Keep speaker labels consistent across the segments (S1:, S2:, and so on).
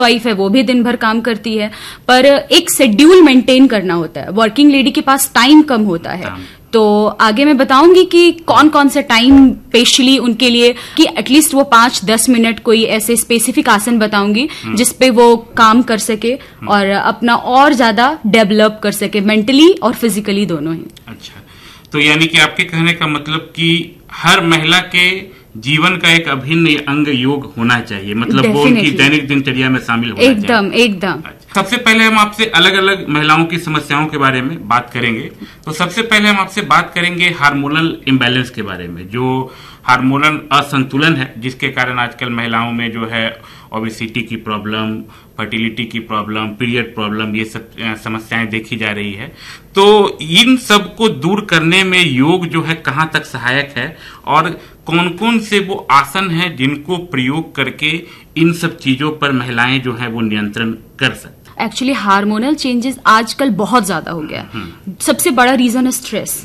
S1: Wife है वो भी दिन भर काम करती है, पर एक शेड्यूल मेंटेन करना होता है। वर्किंग लेडी के पास टाइम कम होता है, तो आगे मैं बताऊंगी कि कौन कौन से टाइम स्पेशली उनके लिए, कि एटलीस्ट वो 5-10 मिनट कोई ऐसे स्पेसिफिक आसन बताऊंगी जिसपे वो काम कर सके और अपना और ज्यादा डेवलप कर सके, मेंटली और फिजिकली दोनों ही।
S2: अच्छा, तो यानी कि आपके कहने का मतलब कि हर महिला के जीवन का एक अभिन्न अंग योग होना चाहिए, मतलब वो उनकी दैनिक दिनचर्या में शामिल होना
S1: एकदम एकदम।
S2: सबसे पहले हम आपसे अलग अलग महिलाओं की समस्याओं के बारे में बात करेंगे। तो सबसे पहले हम आपसे बात करेंगे हार्मोनल इम्बैलेंस के बारे में, जो हार्मोनल असंतुलन है जिसके कारण आजकल महिलाओं में जो है ओबेसिटी की प्रॉब्लम, फर्टिलिटी की प्रॉब्लम, पीरियड प्रॉब्लम, ये सब समस्याएं देखी जा रही है। तो इन सब को दूर करने में योग जो है कहाँ तक सहायक है और कौन कौन से वो आसन हैं जिनको प्रयोग करके इन सब चीजों पर महिलाएं जो है वो नियंत्रण कर सकती?
S1: एक्चुअली हार्मोनल चेंजेस आजकल बहुत ज्यादा हो गया। सबसे बड़ा रीजन है स्ट्रेस।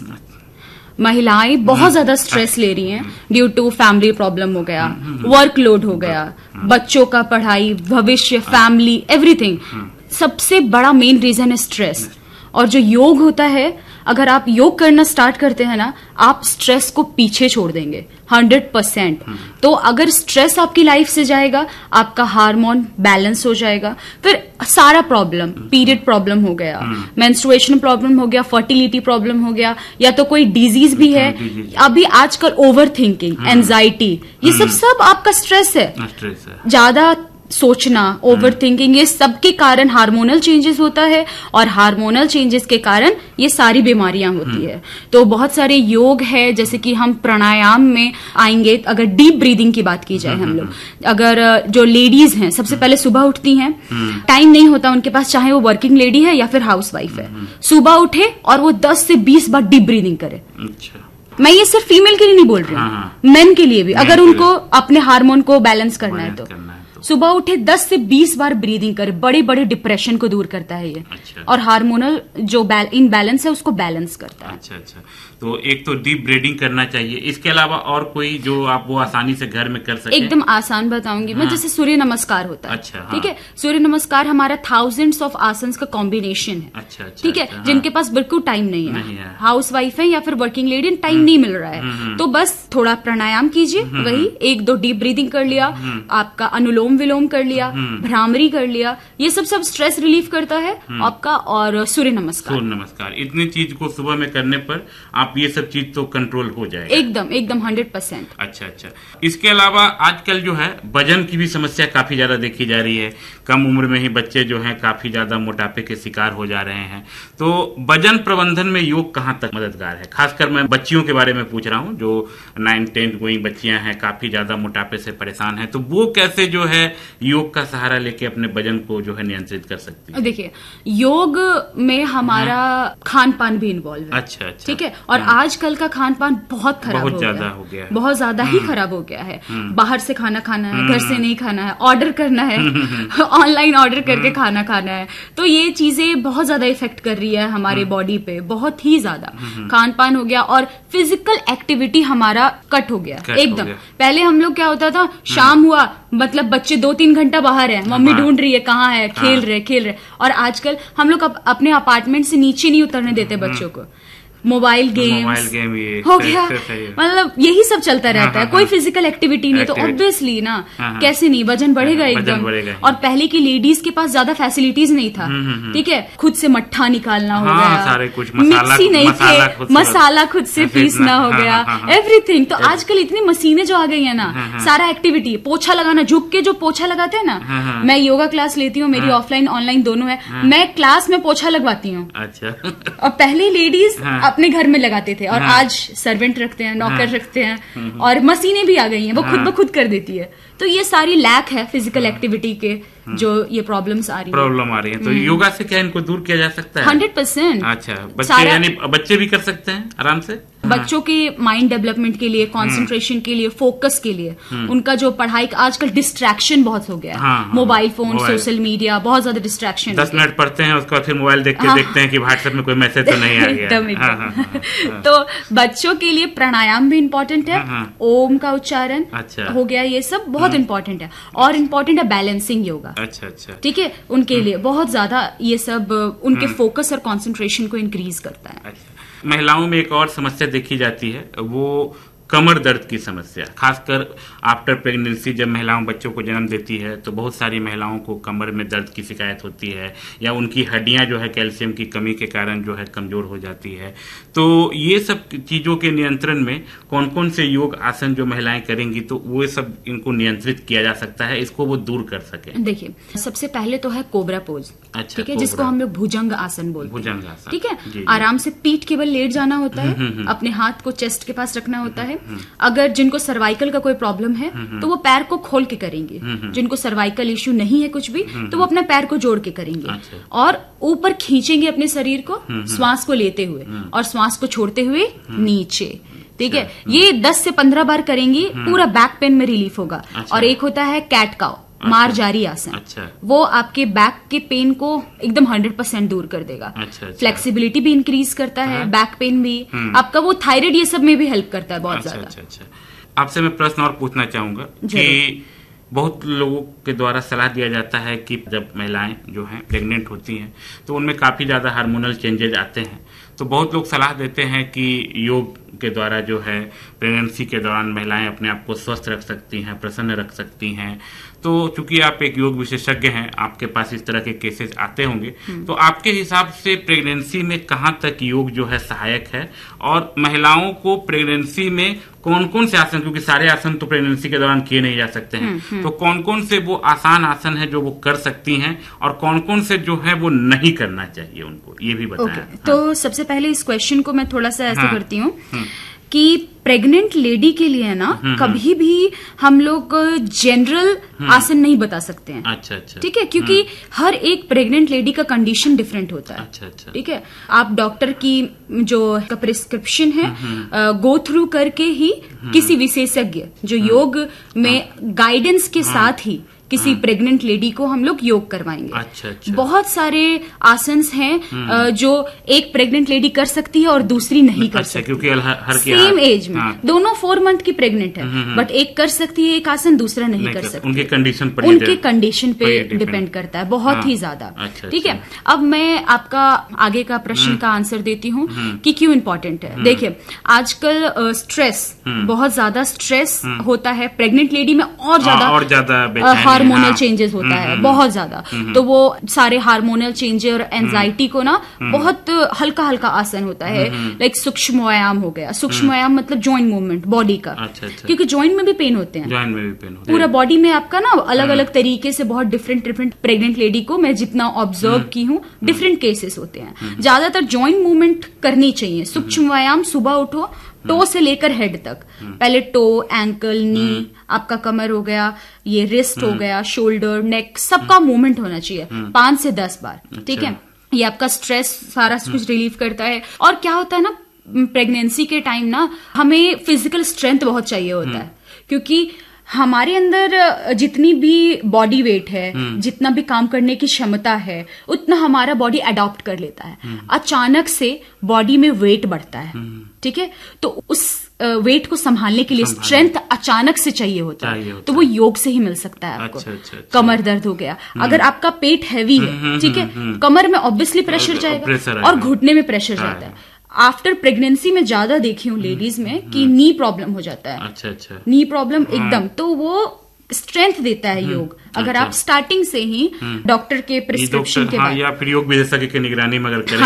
S1: महिलाएं बहुत ज्यादा स्ट्रेस ले रही हैं ड्यू टू फैमिली प्रॉब्लम हो गया, वर्कलोड हो गया, बच्चों का पढ़ाई, भविष्य, फैमिली, एवरीथिंग। सबसे बड़ा मेन रीजन है स्ट्रेस। और जो योग होता है, अगर आप योग करना स्टार्ट करते हैं ना, आप स्ट्रेस को पीछे छोड़ देंगे 100%। तो अगर स्ट्रेस आपकी लाइफ से जाएगा, आपका हार्मोन बैलेंस हो जाएगा, फिर सारा प्रॉब्लम, पीरियड प्रॉब्लम हो गया, मेंस्ट्रुएशन प्रॉब्लम हो गया, फर्टिलिटी प्रॉब्लम हो गया, या तो कोई डिजीज भी है, अभी आजकल ओवर थिंकिंग, एंजाइटी, ये सब आपका स्ट्रेस है। ज्यादा सोचना, ओवर थिंकिंग, ये सब के कारण हार्मोनल चेंजेस होता है और हार्मोनल चेंजेस के कारण ये सारी बीमारियां होती है। तो बहुत सारे योग है, जैसे कि हम प्राणायाम में आएंगे। अगर डीप ब्रीदिंग की बात की जाए, हम लोग अगर जो लेडीज हैं सबसे पहले सुबह उठती हैं, टाइम नहीं होता उनके पास, चाहे वो वर्किंग लेडी है या फिर हाउस वाइफ है, सुबह उठे और वो 10 से 20 बार डीप ब्रीदिंग करे। मैं ये सिर्फ फीमेल के लिए नहीं बोल रही हूँ, मेन के लिए भी, अगर उनको अपने हार्मोन को बैलेंस करना है तो सुबह उठे 10 से 20 बार ब्रीदिंग करे। बड़े बड़े डिप्रेशन को दूर करता है ये। अच्छा। और हार्मोनल जो इनबैलेंस है उसको बैलेंस करता है।
S2: अच्छा, तो एक तो डीप ब्रीदिंग करना चाहिए। इसके अलावा और कोई जो आप वो आसानी से घर में कर सके?
S1: एकदम आसान बताऊंगी मैं। जैसे सूर्य नमस्कार होता है। अच्छा, ठीक है। सूर्य नमस्कार हमारा थाउजेंड्स ऑफ आसन्स का कॉम्बिनेशन है। अच्छा, ठीक है। जिनके पास बिल्कुल टाइम नहीं है, हाउस वाइफ है या फिर वर्किंग लेडी, टाइम नहीं मिल रहा है, तो बस थोड़ा प्राणायाम कीजिए, वही 1-2 डीप ब्रीदिंग कर लिया, आपका अनुलोम विलोम कर लिया, भ्रामरी कर लिया, ये सब स्ट्रेस रिलीफ करता है आपका। और सूर्य नमस्कार,
S2: इतनी चीज को सुबह में करने पर आप ये सब चीज तो कंट्रोल हो जाएगा।
S1: एकदम 100%।
S2: अच्छा। इसके अलावा आजकल जो है वजन की भी समस्या काफी ज्यादा देखी जा रही है। कम उम्र में ही बच्चे जो हैं काफी ज्यादा मोटापे के शिकार हो जा रहे हैं। तो वजन प्रबंधन में योग कहाँ तक मददगार है? खासकर मैं बच्चियों के बारे में पूछ रहा हूँ, जो 9-10 गोइंग बच्चियां हैं, काफी ज्यादा मोटापे से परेशान हैं, तो वो कैसे जो है योग का सहारा लेके अपने वजन को जो है नियंत्रित कर सकती है?
S1: देखिए, योग में हमारा खान पान भी इन्वॉल्व है। अच्छा, ठीक है। और आजकल का खान पान बहुत खराब हो गया है, बहुत ज्यादा ही खराब हो गया है। बाहर से खाना खाना है, घर से नहीं खाना है, ऑर्डर करना है, ऑनलाइन ऑर्डर करके खाना खाना है। तो ये चीजें बहुत ज्यादा इफेक्ट कर रही है हमारे बॉडी पे, बहुत ही ज्यादा। खान पान हो गया और फिजिकल एक्टिविटी हमारा कट हो गया एकदम। पहले हम लोग क्या होता था, शाम हुआ मतलब बच्चे 2-3 घंटा बाहर है, मम्मी ढूंढ रही है कहाँ है, खेल रहे। और आजकल हम लोग अपने अपार्टमेंट से नीचे नहीं उतरने देते बच्चों को। मोबाइल गेम हो गया, मतलब यही सब चलता रहता है। कोई फिजिकल एक्टिविटी नहीं, तो ऑब्वियसली ना कैसे नहीं, वजन बढ़ेगा एकदम। और पहले की लेडीज के पास ज्यादा फैसिलिटीज नहीं था, ठीक है। खुद से मट्ठा निकालना हो गया, मिक्सी नहीं थे, मसाला खुद से पीसना हो गया, एवरीथिंग। तो आजकल इतनी मशीनें जो आ गई है ना, सारा एक्टिविटी, पोछा लगाना, झुक के जो पोछा लगाते हैं ना, मैं योगा क्लास लेती हूँ, मेरी ऑफलाइन ऑनलाइन दोनों है, मैं क्लास में पोछा लगवाती हूँ। और पहले लेडीज अपने घर में लगाते थे और आज सर्वेंट रखते हैं, नौकर रखते हैं, और मशीनें भी आ गई हैं, वो खुद ब खुद कर देती है। तो ये सारी लैक है फिजिकल एक्टिविटी के, जो ये प्रॉब्लम आ रही है।
S2: तो योगा से क्या इनको दूर किया जा सकता है?
S1: 100%।
S2: अच्छा, बच्चे यानी बच्चे भी कर सकते हैं आराम से?
S1: बच्चों के माइंड डेवलपमेंट के लिए, कंसंट्रेशन के लिए, फोकस के लिए, उनका जो पढ़ाई का आजकल डिस्ट्रैक्शन बहुत हो गया है, मोबाइल फोन, सोशल मीडिया, बहुत ज्यादा डिस्ट्रैक्शन।
S2: 10 मिनट पढ़ते हैं, उसके बाद फिर मोबाइल देखते हैं कि व्हाट्सएप में कोई मैसेज तो नहीं आ गया।
S1: तो बच्चों के लिए प्राणायाम भी इम्पोर्टेंट है, ओम का उच्चारण हो गया, ये सब बहुत इम्पोर्टेंट है। और इम्पोर्टेंट है बैलेंसिंग योगा।
S2: अच्छा।
S1: ठीक है, उनके लिए बहुत ज्यादा ये सब उनके फोकस और कंसंट्रेशन को इंक्रीज करता है।
S2: अच्छा। महिलाओं में एक और समस्या देखी जाती है, वो कमर दर्द की समस्या, खासकर आफ्टर प्रेगनेंसी। जब महिलाओं बच्चों को जन्म देती है तो बहुत सारी महिलाओं को कमर में दर्द की शिकायत होती है, या उनकी हड्डियां जो है कैल्शियम की कमी के कारण जो है कमजोर हो जाती है। तो ये सब चीजों के नियंत्रण में कौन कौन से योग आसन जो महिलाएं करेंगी तो वो सब इनको नियंत्रित किया जा सकता है, इसको वो दूर कर सके?
S1: देखिए, सबसे पहले तो है कोबरा पोज।
S2: अच्छा,
S1: ठीक है, जिसको हम लोग भुजंग आसन बोलते हैं।
S2: भुजंग आसन,
S1: ठीक है। आराम से पीठ केवल लेट जाना होता है, अपने हाथ को चेस्ट के पास रखना होता है। अगर जिनको सर्वाइकल का कोई प्रॉब्लम है तो वो पैर को खोल के करेंगे, जिनको सर्वाइकल इश्यू नहीं है कुछ भी तो वो अपना पैर को जोड़ के करेंगे।
S2: अच्छा।
S1: और ऊपर खींचेंगे अपने शरीर को, श्वास को लेते हुए और श्वास को छोड़ते हुए नीचे। ठीक है, ये 10 से 15 बार करेंगी, पूरा बैक पेन में रिलीफ होगा। और एक होता है कैट काउ, मारजारी आसन।
S2: अच्छा।
S1: वो आपके बैक के पेन को एकदम 100% दूर कर देगा।
S2: अच्छा।
S1: फ्लेक्सिबिलिटी भी इंक्रीज करता है, बैक पेन भी, आपका वो थायराइड, ये सब में भी हेल्प करता है बहुत ज्यादा।
S2: अच्छा। आपसे मैं प्रश्न और पूछना चाहूंगा कि बहुत लोगों के द्वारा सलाह दिया जाता है कि जब महिलाएं जो हैं प्रेग्नेंट होती हैं तो उनमें काफी ज्यादा हार्मोनल चेंजेज आते हैं, तो बहुत लोग सलाह देते हैं कि योग के द्वारा जो है प्रेगनेंसी के दौरान महिलाएं अपने आप को स्वस्थ रख सकती हैं, प्रसन्न रख सकती हैं। तो चूंकि आप एक योग विशेषज्ञ हैं, आपके पास इस तरह के केसेस आते होंगे, तो आपके हिसाब से प्रेगनेंसी में कहाँ तक योग जो है सहायक है, और महिलाओं को प्रेगनेंसी में कौन कौन से आसन, क्योंकि सारे आसन तो प्रेगनेंसी के दौरान किए नहीं जा सकते हैं, तो कौन कौन से वो आसान आसन है जो वो कर सकती हैं और कौन कौन से जो है वो नहीं करना चाहिए उनको, ये भी बताएं।
S1: तो सबसे पहले इस क्वेश्चन को मैं थोड़ा सा ऐसे करती हूँ कि प्रेग्नेंट लेडी के लिए ना कभी भी हम लोग जनरल आसन नहीं बता सकते हैं।
S2: अच्छा।
S1: ठीक है, क्योंकि हर एक प्रेग्नेंट लेडी का कंडीशन डिफरेंट होता है।
S2: अच्छा।
S1: ठीक है, आप डॉक्टर की जो प्रिस्क्रिप्शन है गो थ्रू करके ही किसी विशेषज्ञ जो योग में गाइडेंस के साथ ही किसी प्रेग्नेंट लेडी को हम लोग योग करवाएंगे।
S2: अच्छा।
S1: बहुत सारे आसन्स हैं जो एक प्रेग्नेंट लेडी कर सकती है और दूसरी नहीं कर सकती,
S2: क्योंकि हर
S1: सेम एज में दोनों 4 मंथ की प्रेग्नेंट है, बट एक कर सकती है एक आसन, दूसरा नहीं कर सकती।
S2: उनके कंडीशन पे
S1: डिपेंड करता है बहुत ही ज्यादा। ठीक है, अब मैं आपका आगे का प्रश्न का आंसर देती हूँ कि क्यों इम्पोर्टेंट है। देखिए, आजकल स्ट्रेस, बहुत ज्यादा स्ट्रेस होता है प्रेग्नेंट लेडी में, और ज्यादा हार्मोनल चेंजेस होता है बहुत ज्यादा। तो वो सारे हार्मोनल चेंजेस और एंजाइटी को ना बहुत हल्का हल्का आसन होता है, लाइक सूक्ष्म व्यायाम हो गया। सूक्ष्म व्यायाम मतलब जॉइंट मूवमेंट बॉडी का।
S2: अच्छा।
S1: क्योंकि जॉइंट में भी पेन होते हैं,
S2: जॉइंट में भी पेन होता है
S1: पूरा बॉडी में आपका ना अलग अलग तरीके से, बहुत डिफरेंट प्रेग्नेंट लेडी को मैं जितना ऑब्जर्व की हूँ डिफरेंट केसेस होते हैं। ज्यादातर जॉइंट मूवमेंट करनी चाहिए। सूक्ष्म व्यायाम, सुबह उठो, टो से लेकर हेड तक, पहले टो, एंकल, नी, आपका कमर हो गया, ये रिस्ट हो गया, शोल्डर, नेक, सबका मूवमेंट होना चाहिए 5 से 10 बार। ठीक है, ये आपका स्ट्रेस सारा कुछ रिलीव करता है। और क्या होता है ना, प्रेगनेंसी के टाइम ना हमें फिजिकल स्ट्रेंथ बहुत चाहिए होता है, क्योंकि हमारे अंदर जितनी भी बॉडी वेट है, जितना भी काम करने की क्षमता है, उतना हमारा बॉडी अडॉप्ट कर लेता है। अचानक से बॉडी में वेट बढ़ता है। ठीक है, तो उस वेट को संभालने के लिए स्ट्रेंथ अचानक से चाहिए होता है, तो वो योग से ही मिल सकता है आपको। अच्छा। कमर दर्द हो गया, अगर आपका पेट हैवी है, ठीक है, कमर में ऑब्वियसली प्रेशर जाएगा और घुटने में प्रेशर जाता है। आफ्टर प्रेगनेंसी में ज्यादा देखी हूँ लेडीज में कि नी प्रॉब्लम हो जाता है।
S2: अच्छा।
S1: नी प्रॉब्लम एकदम, तो वो स्ट्रेंथ देता है योग, अगर आप स्टार्टिंग से ही डॉक्टर के प्रिस्क्रिप्शन के बाद,
S2: या फिर योग विशेषज्ञ की निगरानी में अगर करेंगे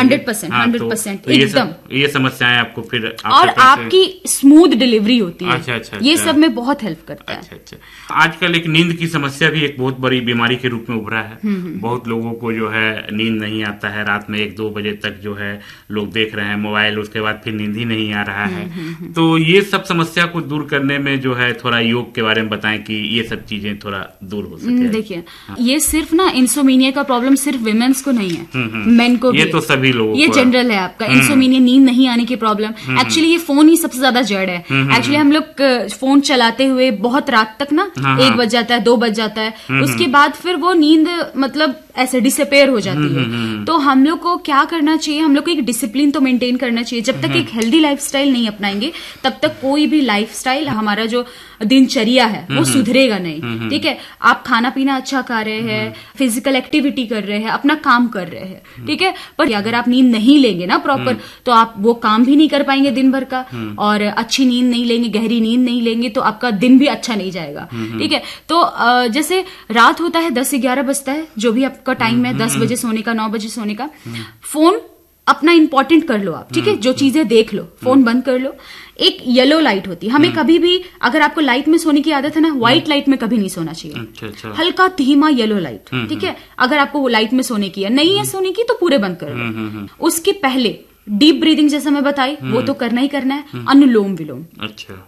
S1: 100% एकदम,
S2: ये समस्याएं आपको फिर
S1: और आपकी स्मूथ डिलीवरी होती है।
S2: अच्छा।
S1: ये सब में बहुत हेल्प करता है।
S2: अच्छा। आजकल एक नींद की समस्या भी एक बहुत बड़ी बीमारी के रूप में उभरा है। बहुत लोगों को जो है नींद नहीं आता है, रात में 1-2 बजे तक जो है लोग देख रहे हैं मोबाइल, उसके बाद फिर नींद ही नहीं आ रहा है। तो ये सब समस्या को दूर करने में जो है थोड़ा योग के बारे में बताएं कि ये सब चीजें थोड़ा दूर हो सके। सके?
S1: देखिए, ये सिर्फ ना इंसोमीनिया का प्रॉब्लम सिर्फ विमेन्स को नहीं है, मेन को भी।
S2: ये तो सभी लोगों
S1: ये जनरल है आपका इंसोमीनिया, नींद नहीं आने की प्रॉब्लम। एक्चुअली ये फोन ही सबसे ज्यादा जड़ है। एक्चुअली हम लोग फोन चलाते हुए बहुत रात तक ना 1 बज जाता है, 2 बज जाता है, उसके बाद फिर वो नींद मतलब ऐसे डिसअपेयर हो जाती है। तो हम लोग को क्या करना चाहिए, हम लोग को एक डिसिप्लिन तो मेंटेन करना चाहिए। जब तक एक हेल्दी लाइफस्टाइल नहीं अपनाएंगे तब तक कोई भी लाइफस्टाइल, हमारा जो दिनचर्या है वो सुधरेगा नहीं। ठीक है, आप खाना पीना अच्छा खा रहे हैं, फिजिकल एक्टिविटी कर रहे हैं, अपना काम कर रहे हैं, ठीक है, पर अगर आप नींद नहीं लेंगे ना प्रॉपर, तो आप वो काम भी नहीं कर पाएंगे दिन भर का, और अच्छी नींद नहीं लेंगे, गहरी नींद नहीं लेंगे तो आपका दिन भी अच्छा नहीं जाएगा। ठीक है, तो जैसे रात होता है 10 से 11 बजता है, जो भी आपका टाइम है, 10 बजे सोने का, 9 बजे सोने का, फोन अपना इंपॉर्टेंट कर लो आप। ठीक है, जो चीजें देख लो, फोन बंद कर लो। एक येलो लाइट होती है, हमें कभी भी, अगर आपको लाइट में सोने की आदत है ना, व्हाइट लाइट में कभी नहीं सोना चाहिए।
S2: अच्छा।
S1: हल्का धीमा येलो लाइट, ठीक है, अगर आपको वो लाइट में सोने की है, नहीं है सोने की तो पूरे बंद कर लो। उसके पहले डीप ब्रीदिंग, जैसा मैं बताई, वो तो करना ही करना है। अनुलोम विलोम,
S2: अच्छा,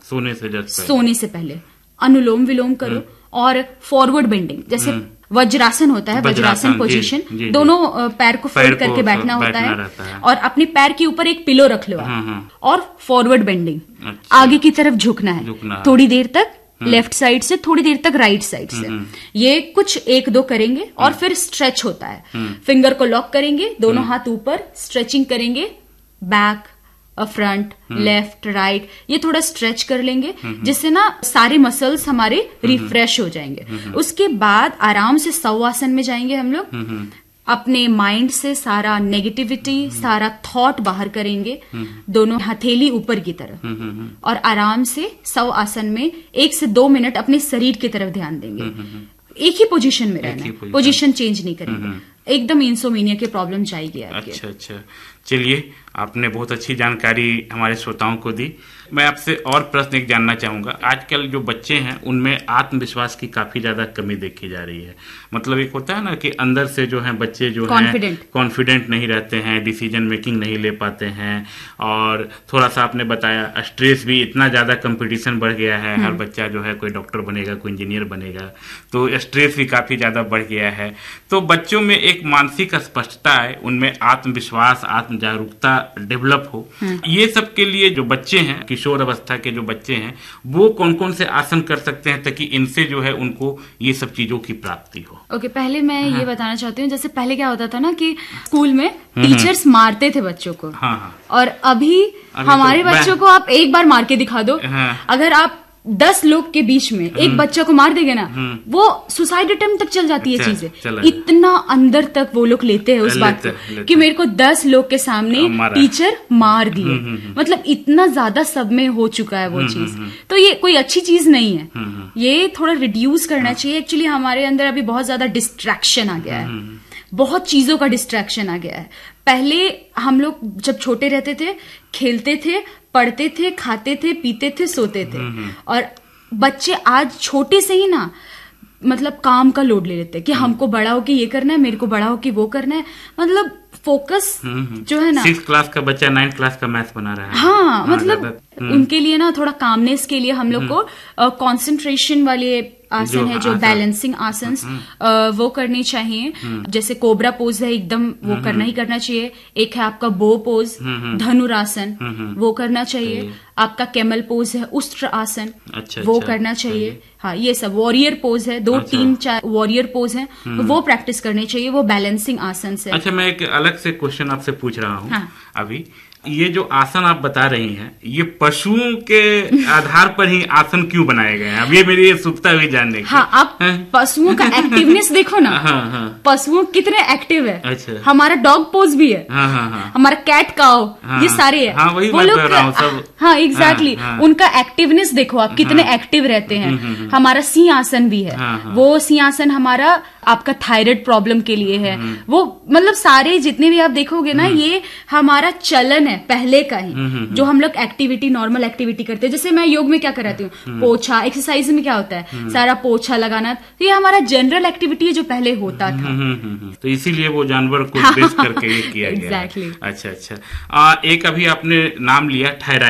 S1: सोने से पहले अनुलोम विलोम करो। और फॉरवर्ड बेंडिंग, जैसे वज्रासन होता है, वज्रासन पोजीशन, दोनों पैर को फोल्ड करके बैठना होता है, और अपने पैर के ऊपर एक पिलो रख लो आप। और फॉरवर्ड बेंडिंग, आगे की तरफ झुकना है थोड़ी देर तक, लेफ्ट साइड से थोड़ी देर तक राइट साइड से। ये कुछ 1-2 करेंगे, और फिर स्ट्रेच होता है। फिंगर को लॉक करेंगे, दोनों हाथ ऊपर, स्ट्रेचिंग करेंगे, बैक, फ्रंट, लेफ्ट, राइट, ये थोड़ा स्ट्रेच कर लेंगे, जिससे ना सारे मसल्स हमारे रिफ्रेश हो जाएंगे। उसके बाद आराम से शवासन में जाएंगे हम लोग। अपने माइंड से सारा नेगेटिविटी, सारा थॉट बाहर करेंगे, दोनों हथेली ऊपर की तरफ, और आराम से शवासन में 1 से 2 मिनट अपने शरीर की तरफ ध्यान देंगे। एक ही पोजीशन में रहना, पोजीशन चेंज नहीं करेंगे, एकदम इंसोमीनिया की प्रॉब्लम जाएगी आपके।
S2: अच्छा, चलिए, आपने बहुत अच्छी जानकारी हमारे श्रोताओं को दी। मैं आपसे और प्रश्न एक जानना चाहूंगा। आजकल जो बच्चे हैं उनमें आत्मविश्वास की काफी ज्यादा कमी देखी जा रही है। मतलब एक होता है ना कि अंदर से जो है बच्चे जो हैं कॉन्फिडेंट नहीं रहते हैं, डिसीजन मेकिंग नहीं ले पाते हैं, और थोड़ा सा आपने बताया स्ट्रेस भी, इतना ज्यादा कंपटीशन बढ़ गया है। हर बच्चा जो है कोई डॉक्टर बनेगा, कोई इंजीनियर बनेगा, तो स्ट्रेस भी काफी ज्यादा बढ़ गया है। तो बच्चों में एक मानसिक स्पष्टता है, उनमें आत्मविश्वास, आत्म जागरूकता डेवलप हो। ये सब के लिए जो बच्चे हैं, किशोर अवस्था के जो बच्चे हैं, वो कौन कौन से आसन कर सकते हैं ताकि इनसे जो है उनको ये सब चीजों की प्राप्ति हो?
S1: ओके, पहले मैं ये बताना चाहती हूँ, जैसे पहले क्या होता था ना कि स्कूल में टीचर्स मारते थे बच्चों को, और अभी हमारे बच्चों को आप एक बार मार के दिखा दो, अगर आप 10 लोग के बीच में एक बच्चा को मार देंगे ना, वो सुसाइड अटेम्प्ट तक चल जाती है चीजें। इतना अंदर तक वो लोग लेते हैं उस बात को कि मेरे को 10 लोग के सामने टीचर मार दिए। मतलब इतना ज्यादा सब में हो चुका है वो चीज। तो ये कोई अच्छी चीज नहीं है, ये थोड़ा रिड्यूस करना चाहिए। एक्चुअली हमारे अंदर अभी बहुत ज्यादा डिस्ट्रैक्शन आ गया है, बहुत चीजों का डिस्ट्रैक्शन आ गया है। पहले हम लोग जब छोटे रहते थे, खेलते थे, पढ़ते थे, खाते थे, पीते थे, सोते थे, और बच्चे आज छोटे से ही ना मतलब काम का लोड ले लेते हैं कि हमको बड़ा होके ये करना है, मेरे को बड़ा होके वो करना है। मतलब फोकस जो है ना,
S2: 6th क्लास का बच्चा 9th क्लास का मैथ बना रहा है।
S1: हाँ, मतलब उनके लिए ना थोड़ा कामनेस के लिए हम लोग को कंसंट्रेशन वाले आसन है, जो बैलेंसिंग आसन, वो करनी चाहिए। जैसे कोबरा पोज है, एकदम वो करना ही करना चाहिए। एक है आपका बो पोज, धनुरासन, वो करना चाहिए। आपका कैमल पोज है, उस्त्र आसन, वो करना चाहिए। हाँ, ये सब वॉरियर पोज है, 2, 3, 4 वॉरियर पोज है, वो प्रैक्टिस करनी चाहिए, वो बैलेंसिंग आसन से।
S2: अच्छा, मैं एक अलग से क्वेश्चन आपसे पूछ रहा हूँ अभी। ये जो आसन आप बता रही हैं, ये पशुओं के आधार पर ही आसन क्यों बनाए गए हैं? अब ये मेरी उत्सुकता हुई जानने की।
S1: हाँ, आप पशुओं का एक्टिवनेस देखो ना। हाँ। पशुओं कितने एक्टिव है।
S2: अच्छा।
S1: हमारा डॉग पोज भी है।
S2: हाँ।
S1: हमारा कैट काउ, ये सारे है।
S2: वही वो लोग सब।
S1: हाँ, एग्जैक्टली। उनका एक्टिवनेस देखो आप, कितने एक्टिव रहते हैं। हमारा सिंहासन भी है। वो सिंहासन हमारा आपका थायराइड प्रॉब्लम के लिए है। वो मतलब सारे जितने भी आप देखोगे ना, ये हमारा चलन है पहले का ही, जो हम लोग एक्टिविटी, नॉर्मल एक्टिविटी करते हैं। जैसे मैं योग में क्या कराती हूँ, पोछा, एक्सरसाइज में क्या होता है, सारा पोछा लगाना, तो ये हमारा जनरल एक्टिविटी है जो पहले होता था।
S2: तो इसीलिए वो जानवर को बेस करके ये किया गया।
S1: Exactly.
S2: अच्छा। एक अभी आपने नाम लिया थायराइड,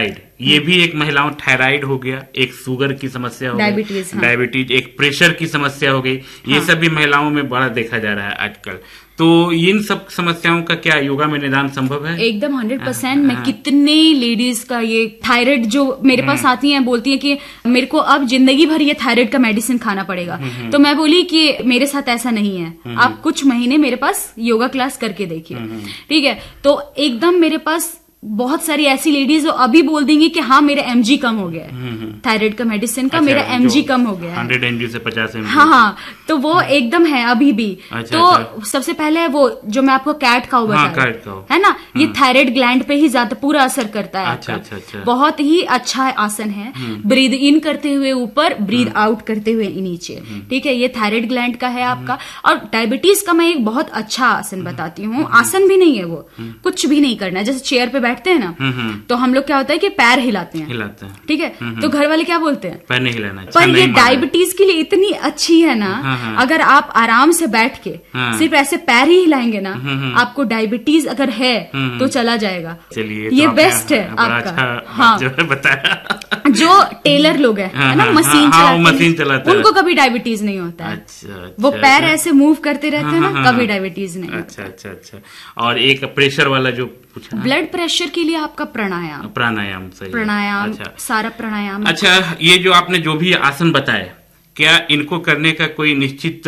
S2: ये भी एक महिलाओं, थायराइड हो गया, एक शुगर की समस्या हो गई, डायबिटीज, एक प्रेशर की समस्या हो गई, ये सब भी महिलाओं में बड़ा देखा जा रहा है आजकल। तो इन सब समस्याओं का क्या योगा में निदान संभव है?
S1: एकदम 100%। मैं कितने लेडीज का ये थायराइड जो मेरे पास आती हैं, बोलती हैं कि मेरे को अब जिंदगी भर ये थायराइड का मेडिसिन खाना पड़ेगा। तो मैं बोली कि मेरे साथ ऐसा नहीं है, आप कुछ महीने मेरे पास योगा क्लास करके देखिए, ठीक है। तो एकदम मेरे पास बहुत सारी ऐसी लेडीज अभी बोल देंगी कि हाँ मेरा एमजी कम हो गया है, थायराइड का मेडिसिन का मेरा एमजी कम हो गया है,
S2: 100 mg से 50 mg।
S1: हाँ, तो वो एकदम है अभी भी। तो सबसे पहले वो जो मैं आपको कैट काउ बताया है ना, ये थायराइड ग्लैंड पे ही ज्यादा पूरा असर करता है। अच्छा। बहुत ही अच्छा आसन है। ब्रीद इन करते हुए ऊपर, ब्रीद आउट करते हुए नीचे, ठीक है। ये थायराइड ग्लैंड का है आपका। और डायबिटीज का मैं एक बहुत अच्छा आसन बताती हूँ। आसन भी नहीं है वो, कुछ भी नहीं करना है। जैसे चेयर पे बैठते हैं ना, तो हम लोग क्या होता है कि पैर हिलाते हैं, ठीक है। तो घर वाले क्या बोलते हैं,
S2: पैर नहीं हिलाना।
S1: पर ये डायबिटीज के लिए इतनी अच्छी है ना, अगर आप आराम से बैठ के सिर्फ ऐसे पैर ही हिलाएंगे ना, आपको डायबिटीज अगर है तो चला जाएगा।
S2: चलिए,
S1: ये बेस्ट है आपका। हाँ,
S2: बताया।
S1: जो टेलर लोग हैं ना, मशीन चलाते हैं, उनको कभी डायबिटीज नहीं होता है। वो पैर ऐसे मूव करते रहते हैं ना, कभी डायबिटीज नहीं होता।
S2: अच्छा। और एक प्रेशर वाला जो पूछा,
S1: ब्लड प्रेशर के लिए आपका प्राणायाम सही, प्राणायाम, सारा प्राणायाम।
S2: अच्छा, ये जो आपने जो भी आसन बताए, क्या इनको करने का कोई निश्चित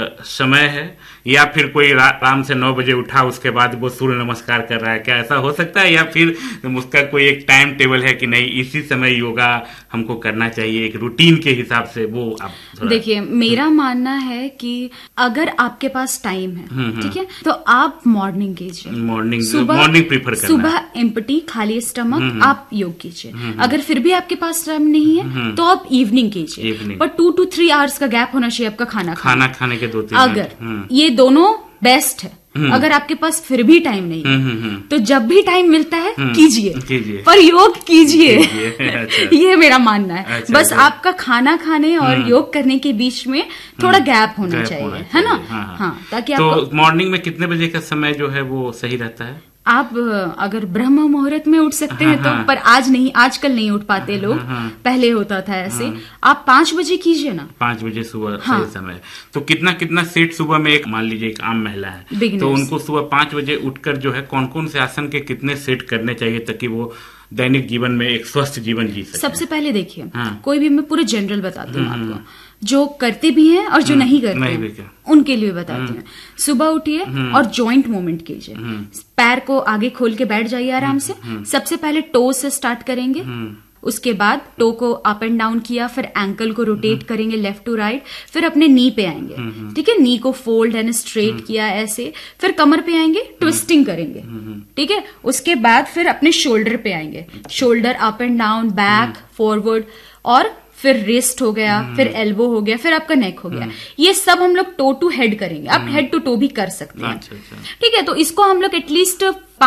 S2: समय है, या फिर कोई आराम से 9 बजे उठा उसके बाद वो सूर्य नमस्कार कर रहा है, क्या ऐसा हो सकता है? या फिर उसका कोई एक टाइम टेबल है कि नहीं इसी समय योगा हमको करना चाहिए, एक रूटीन के हिसाब से? वो आप
S1: देखिए, मेरा मानना है कि अगर आपके पास टाइम है, ठीक है, तो आप मॉर्निंग कीजिए।
S2: मॉर्निंग प्रीफर करना,
S1: सुबह एम्प्टी खाली स्टमक आप योग कीजिए। अगर फिर भी आपके पास टाइम नहीं है तो आप इवनिंग कीजिए, पर 2 to 3 आवर्स का गैप होना चाहिए आपका खाना खाने
S2: के 2-3।
S1: अगर ये दोनों बेस्ट है। अगर आपके पास फिर भी टाइम नहीं है तो जब भी टाइम मिलता है कीजिए, पर योग कीजिए। अच्छा। ये मेरा मानना है। अच्छा, बस आपका खाना खाने और योग करने के बीच में थोड़ा गैप होना चाहिए, है ना। हाँ, ताकि
S2: तो मॉर्निंग में कितने बजे का समय जो है वो सही रहता है?
S1: आप अगर ब्रह्म मुहूर्त में उठ सकते हैं तो, पर आजकल नहीं उठ पाते लोग, पहले होता था ऐसे। आप 5 बजे कीजिए ना,
S2: 5 बजे सुबह सही समय। तो कितना सेट सुबह में, एक मान लीजिए एक आम महिला है तो उनको सुबह 5 बजे उठकर जो है कौन कौन से आसन के कितने सेट करने चाहिए ताकि वो दैनिक जीवन में एक स्वस्थ जीवन जी सके?
S1: सबसे पहले देखिए, कोई भी, मैं पूरे जनरल बताती हूँ आपको, जो करते भी हैं और जो नहीं करते हैं उनके लिए बताते हैं। सुबह उठिए और जॉइंट मूवमेंट कीजिए। पैर को आगे खोल के बैठ जाइए आराम से। सबसे पहले टो से स्टार्ट करेंगे, उसके बाद टो को अप एंड डाउन किया, फिर एंकल को रोटेट करेंगे लेफ्ट टू राइट, फिर अपने नी पे आएंगे, ठीक है। नी को फोल्ड एंड स्ट्रेट किया ऐसे, फिर कमर पे आएंगे, ट्विस्टिंग करेंगे, ठीक है। उसके बाद फिर अपने शोल्डर पे आएंगे, shoulder up and down, back forward, और फिर रिस्ट हो गया, फिर एल्बो हो गया, फिर आपका नेक हो गया। ये सब हम लोग टो टू हेड करेंगे। आप हेड टू टो भी कर सकते हैं, ठीक है। तो इसको हम लोग एटलीस्ट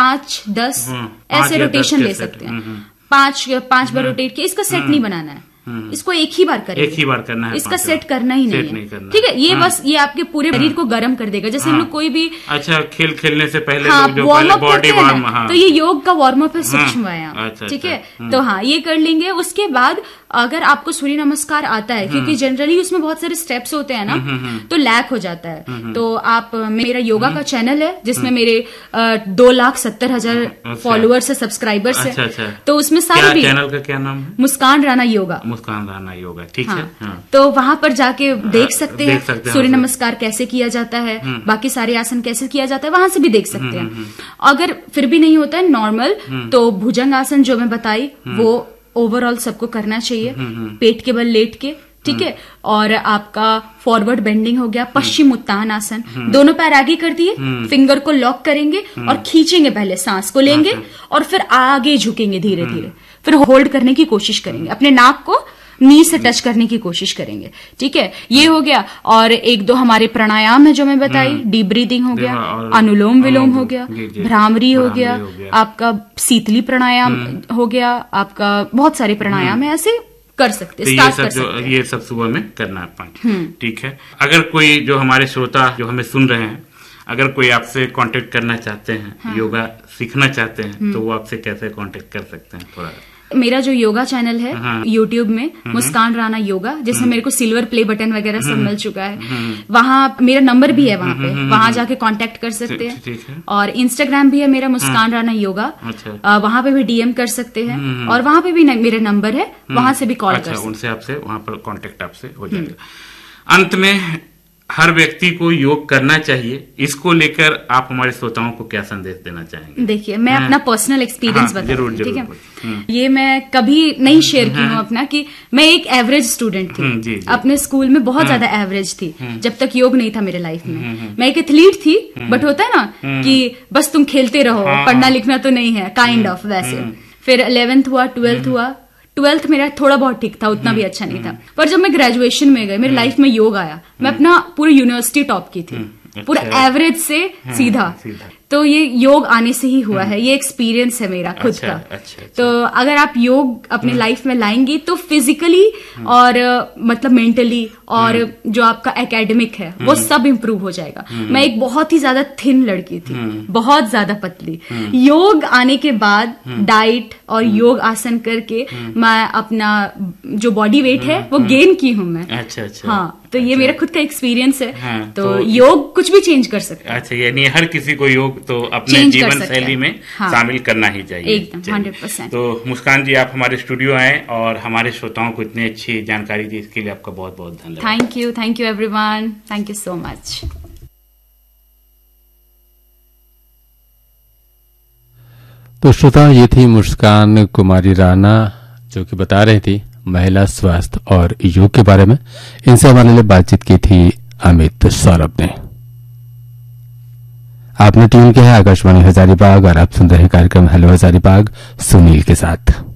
S1: 5-10 ऐसे रोटेशन ले सकते हैं। 5 बार रोटेट किया। इसका सेट नहीं बनाना है, इसको एक ही बार करना है, इसका सेट करना ही नहीं है, ठीक है। ये बस ये आपके पूरे शरीर को गर्म कर देगा। जैसे हम लोग कोई भी
S2: खेल खेलने से पहले
S1: वार्म अप करते हैं, तो ये योग का वार्म अप है, सूक्ष्म व्यायाम, ठीक है। तो ये कर लेंगे। उसके बाद अगर आपको सूर्य नमस्कार आता है, क्योंकि जनरली उसमें बहुत सारे स्टेप्स होते हैं ना, तो लैक हो जाता है। तो आप, मेरा योगा का चैनल है जिसमें मेरे 2,70,000 फॉलोअर्स है, सब्सक्राइबर्स है। तो उसमें सारे भी,
S2: चैनल का क्या नाम है?
S1: मुस्कान राणा योगा,
S2: ठीक है।
S1: तो वहां पर जाके देख सकते हैं सूर्य नमस्कार कैसे किया जाता है, बाकी सारे आसन कैसे किया जाता है, वहां से भी देख सकते हैं। अगर फिर भी नहीं होता है नॉर्मल, तो भुजंग आसन जो मैं बताई वो ओवरऑल सबको करना चाहिए, पेट के बल लेट के, ठीक है। और आपका फॉरवर्ड बेंडिंग हो गया, पश्चिम उत्तान आसन, दोनों पैर आगे कर दिए, फिंगर को लॉक करेंगे और खींचेंगे, पहले सांस को लेंगे और फिर आगे झुकेंगे धीरे धीरे, फिर होल्ड करने की कोशिश करेंगे, अपने नाक को नी से टच करने की कोशिश करेंगे, ठीक है। ये हो गया। और 1-2 हमारे प्राणायाम है जो मैं बताई, डीप ब्रीदिंग हो गया, अनुलोम विलोम हो गया, भ्रामरी हो गया, आपका शीतली प्राणायाम हो गया, आपका बहुत सारे प्राणायाम है, ऐसे कर सकते हैं।
S2: ये सब सुबह में करना है, ठीक है। अगर कोई जो हमारे श्रोता जो हमें सुन रहे हैं, अगर कोई आपसे कांटेक्ट करना चाहते हैं, योगा सीखना चाहते हैं, तो वो आपसे कैसे कांटेक्ट कर सकते हैं? थोड़ा
S1: मेरा जो योगा चैनल है यूट्यूब में, मुस्कान राणा योगा, जिसमें मेरे को सिल्वर प्ले बटन वगैरह सब मिल चुका है। वहां मेरा नंबर भी है, वहां जाके कांटेक्ट कर सकते हैं। और इंस्टाग्राम भी है मेरा, मुस्कान राणा योगा, वहां पे भी डीएम कर सकते हैं, और वहां पे भी मेरा नंबर है, वहां से भी कॉल कर सकते हैं।
S2: उनसे आपसे वहां पर कांटेक्ट आपसे हो जाएगा। अंत में हर व्यक्ति को योग करना चाहिए, इसको लेकर आप हमारे श्रोताओं को क्या संदेश देना चाहेंगे?
S1: देखिए, मैं अपना पर्सनल एक्सपीरियंस बता रही हूँ, ठीक है। ये मैं कभी नहीं शेयर की हूँ अपना, कि मैं एक एवरेज स्टूडेंट थी। जी। अपने स्कूल में बहुत ज्यादा एवरेज थी, जब तक योग नहीं था मेरे लाइफ में। मैं एक एथलीट थी, बट होता है ना कि बस तुम खेलते रहो, पढ़ना लिखना तो नहीं है, काइंड ऑफ वैसे। फिर 11th हुआ, 12th हुआ। 12th मेरा थोड़ा बहुत ठीक था, उतना भी अच्छा नहीं था। पर जब मैं ग्रेजुएशन में गई, मेरी लाइफ में योग आया, मैं अपना पूरी यूनिवर्सिटी टॉप की थी, पूरा एवरेज से सीधा। तो ये योग आने से ही हुआ है, ये एक्सपीरियंस है मेरा खुद का। तो अगर आप योग अपने लाइफ में लाएंगे तो फिजिकली और मतलब मेंटली और जो आपका एकेडमिक है वो सब इम्प्रूव हो जाएगा। मैं एक बहुत ही ज्यादा थिन लड़की थी, बहुत ज्यादा पतली। योग आने के बाद डाइट और योग आसन करके मैं अपना जो बॉडी वेट है वो गेन की हूँ मैं।
S2: अच्छा।
S1: हाँ, तो ये मेरा खुद का एक्सपीरियंस है। तो योग कुछ भी चेंज कर सकता है।
S2: अच्छा, यानी हर किसी को योग तो अपने जीवन शैली में शामिल करना ही चाहिए।
S1: एकदम 100%।
S2: तो मुस्कान जी, आप हमारे स्टूडियो आए और हमारे श्रोताओं को इतनी अच्छी जानकारी दी, इसके लिए आपका बहुत बहुत धन्यवाद।
S1: Thank you everyone, thank you so much.
S3: तो श्रोता, ये थी मुस्कान कुमारी राणा जो कि बता रही थी महिला स्वास्थ्य और योग के बारे में। इनसे हमारे लिए बातचीत की थी अमित सौरभ ने। आपने ट्यून किया है आकाशवाणी हजारीबाग और आप सुन रहे कार्यक्रम हेलो हजारीबाग सुनील के साथ।